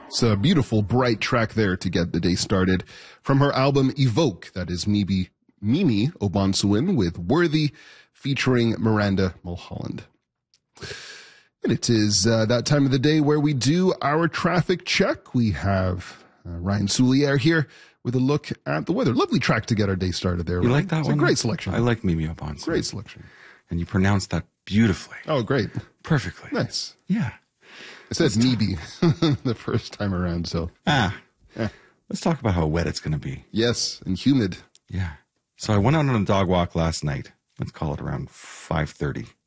It's a beautiful, bright track there to get the day started. From her album Evoke, that is Mimi Obansuin with Worthy, featuring Miranda Mulholland. And it is that time of the day where we do our traffic check. We have Ryan Soulier here with a look at the weather. Lovely track to get our day started there. You Ryan. like that It's one? a great selection. I like Mimi Obansuin. Great selection. And you pronounced that beautifully. Oh, great. Perfectly. Nice. Yeah. I said Nibi the first time around, so. Let's talk about how wet it's going to be. Yes, and humid. Yeah. So I went out on a dog walk last night. Let's call it around 5:30.